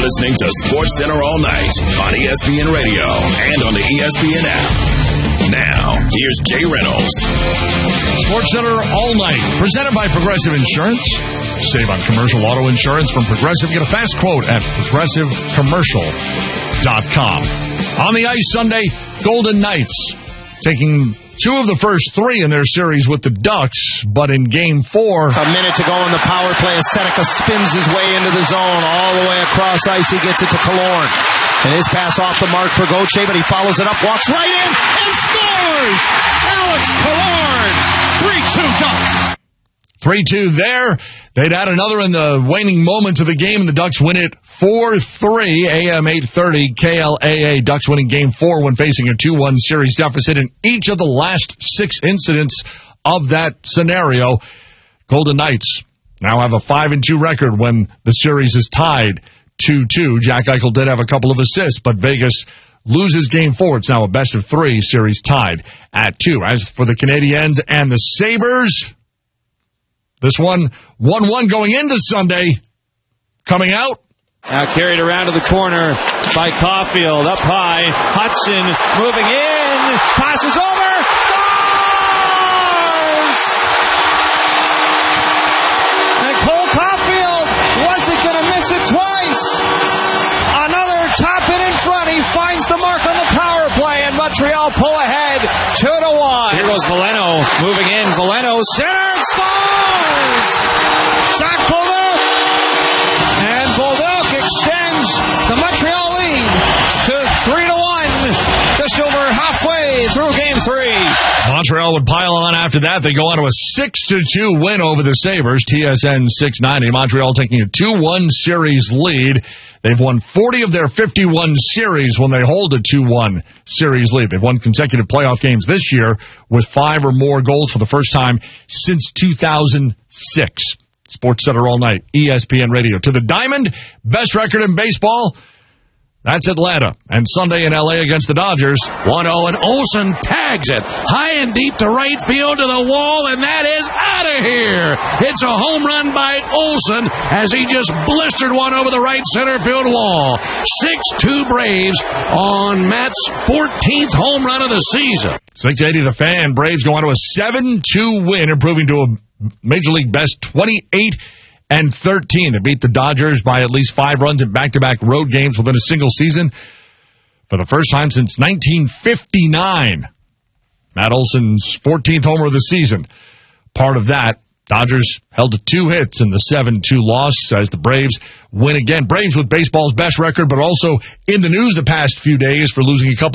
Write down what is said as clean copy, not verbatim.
listening to SportsCenter All Night on ESPN Radio and on the ESPN app. Now, here's Jay Reynolds. SportsCenter All Night, presented by Progressive Insurance. Save on commercial auto insurance from Progressive. Get a fast quote at progressivecommercial.com. On the ice Sunday, Golden Knights taking two of the first three in their series with the Ducks, but in Game 4... A minute to go on the power play as Seneca spins his way into the zone, all the way across ice. He gets it to Killorn. And his pass off the mark for Gauthier, but he follows it up, walks right in, and scores! Alex Killorn! 3-2 Ducks. 3-2 there. They'd add another in the waning moments of the game, and the Ducks win it 4-3. AM 830 KLAA. Ducks winning Game 4 when facing a 2-1 series deficit in each of the last 6 incidents of that scenario. Golden Knights now have a 5-2 record when the series is tied 2-2. Jack Eichel did have a couple of assists, but Vegas loses Game 4. It's now a best-of-3 series tied at 2. As for the Canadiens and the Sabres, this one 1-1 going into Sunday. Coming out. Now carried around to the corner by Caulfield. Up high. Hudson moving in. Passes over. Scores! And Cole Caulfield wasn't going to miss it twice. Another top it in front. He finds the mark on the power play, and Montreal pull ahead 2-1. Here goes Veleno moving in. Veleno center. Scores! Zach Bolduc. And Bolduc extends the Montreal lead to 3-1, just over halfway through Game 3. Montreal would pile on after that. They go on to a 6-2 win over the Sabres. TSN 690. Montreal taking a 2-1 series lead. They've won 40 of their 51 series when they hold a 2-1 series lead. They've won consecutive playoff games this year with 5 or more goals for the first time since 2006. SportsCenter All Night, ESPN Radio. To the Diamond, best record in baseball, that's Atlanta. And Sunday in L.A. against the Dodgers. 1-0, and Olsen tags it high and deep to right field to the wall, and that is out of here. It's a home run by Olsen as he just blistered one over the right center field wall. 6-2 Braves on Matt's 14th home run of the season. 680 The Fan. Braves go on to a 7-2 win, improving to a Major League best 28-13. They beat the Dodgers by at least 5 runs in back-to-back road games within a single season for the first time since 1959. Matt Olson's 14th homer of the season. Part of that, Dodgers held to 2 hits in the 7-2 loss as the Braves win again. Braves with baseball's best record, but also in the news the past few days for losing a couple